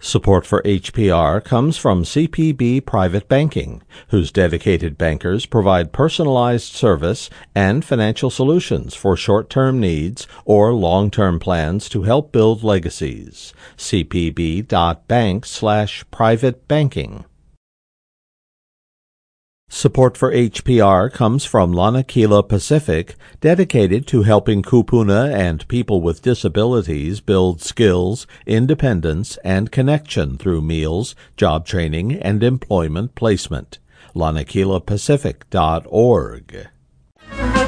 Support for HPR comes from CPB Private Banking, whose dedicated bankers provide personalized service and financial solutions for short-term needs or long-term plans to help build legacies. cpb.bank/private banking. Support for HPR comes from Lanakila Pacific, dedicated to helping kupuna and people with disabilities build skills, independence, and connection through meals, job training, and employment placement. LanakilaPacific.org